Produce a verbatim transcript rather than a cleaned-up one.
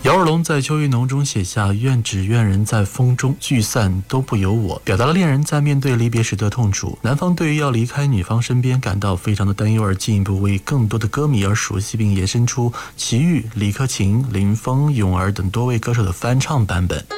姚若龙在《秋意浓》中写下愿只愿人在风中，聚散都不由我，表达了恋人在面对离别时的痛楚。男方对于要离开女方身边感到非常的担忧，而进一步为更多的歌迷而熟悉，并延伸出齐豫、李克勤、林峰、咏儿等多位歌手的翻唱版本。